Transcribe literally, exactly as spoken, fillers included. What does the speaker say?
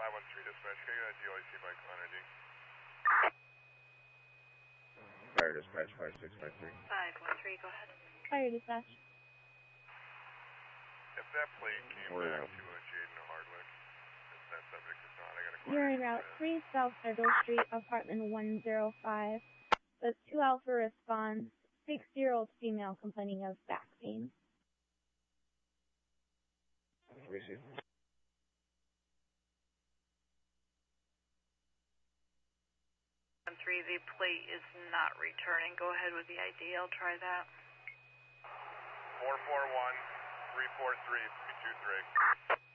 five one three dispatch, can I get a D O I C by Con I D? Fire dispatch five six five three. five one three, go ahead. Fire dispatch. If that plate came We're back out. to uh, Jaden or Hardwick, if that subject is not, I got a question. You're en route three South Federal Street, apartment one oh five. That's two Alpha response. Six-year-old female complaining of back pain. Receive. one three, the plate is not returning. Go ahead with the I D. I'll try that. four four one, three four three, three two three.